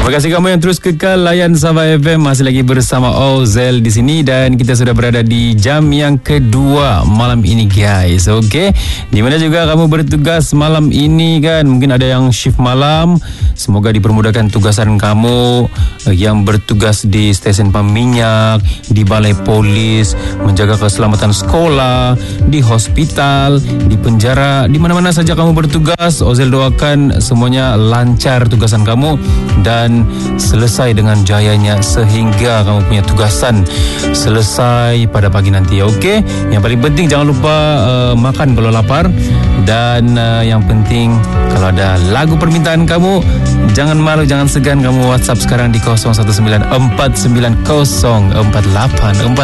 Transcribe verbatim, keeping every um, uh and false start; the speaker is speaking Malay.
Terima kasih kamu yang terus kekal layan Sabah F M. Masih lagi bersama Ozel di sini dan kita sudah berada di jam yang kedua malam ini, guys. Okey, di mana juga kamu bertugas malam ini kan? Mungkin ada yang shift malam. Semoga dipermudahkan tugasan kamu yang bertugas di stesen pam minyak, di balai polis, menjaga keselamatan sekolah, di hospital, di penjara, di mana-mana saja kamu bertugas. Ozel doakan semuanya lancar tugasan kamu dan selesai dengan jayanya sehingga kamu punya tugasan selesai pada pagi nanti. Okey, yang paling penting jangan lupa uh, makan kalau lapar, dan uh, yang penting kalau ada lagu permintaan kamu, jangan malu, jangan segan, kamu WhatsApp sekarang di kosong satu sembilan empat sembilan kosong empat lapan empat